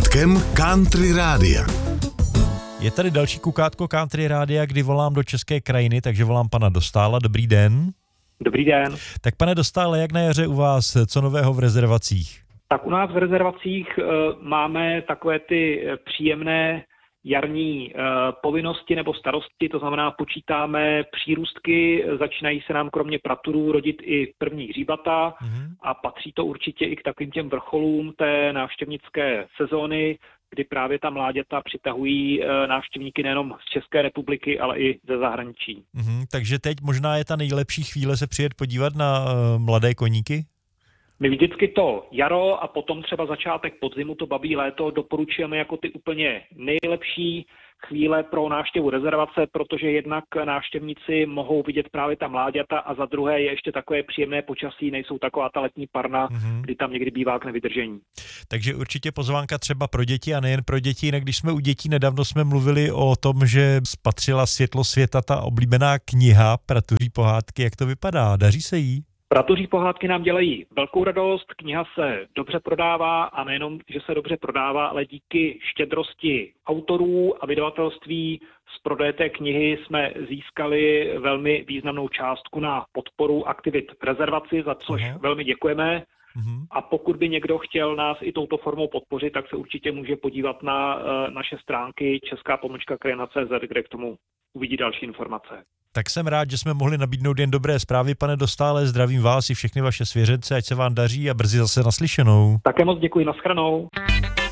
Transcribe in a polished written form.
kukátkem Country Rádia. Je tady další kukátko Country Rádia, kdy volám do české krajiny, takže volám pana Dostála. Dobrý den. Dobrý den. Tak pane Dostále, jak na jaře u vás, co nového v rezervacích? Tak u nás v rezervacích máme takové ty příjemné jarní povinnosti nebo starosti, to znamená počítáme přírůstky, začínají se nám kromě praturů rodit i první hříbata a patří to určitě i k takovým těm vrcholům té návštěvnické sezóny, kdy právě ta mláďata přitahují návštěvníky nejenom z České republiky, ale i ze zahraničí. Takže teď možná je ta nejlepší chvíle se přijet podívat na mladé koníky? My vždycky to jaro a potom třeba začátek podzimu, to babí léto, doporučujeme jako ty úplně nejlepší chvíle pro návštěvu rezervace, protože jednak návštěvníci mohou vidět právě ta mláďata a za druhé je ještě takové příjemné počasí, nejsou taková ta letní parna, kdy tam někdy bývá k nevydržení. Takže určitě pozvánka třeba pro děti a nejen pro děti, jinak když jsme u dětí, nedávno jsme mluvili o tom, že spatřila světlo světa ta oblíbená kniha Pratuří pohádky, jak to vypadá, daří se jí? Pratuří pohádky nám dělají velkou radost, kniha se dobře prodává a nejenom, že se dobře prodává, ale díky štědrosti autorů a vydavatelství z prodeje té knihy jsme získali velmi významnou částku na podporu aktivit v rezervaci, za což velmi děkujeme. A pokud by někdo chtěl nás i touto formou podpořit, tak se určitě může podívat na naše stránky česká-krajina.cz, kde k tomu uvidí další informace. Tak jsem rád, že jsme mohli nabídnout jen dobré zprávy, pane Dostále, zdravím vás i všechny vaše svěřence, ať se vám daří a brzy zase naslyšenou. Také moc děkuji, nashledanou.